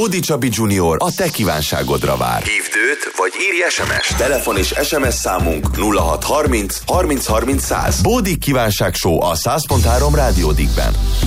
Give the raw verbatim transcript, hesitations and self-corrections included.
Bódi Csabi junior a te kívánságodra vár. Hívd őt, vagy írj es em es. Telefon és es em es számunk nulla hat harminc harminc harminc száz. Bódi kívánság show a száz pont három Rádió Dickben.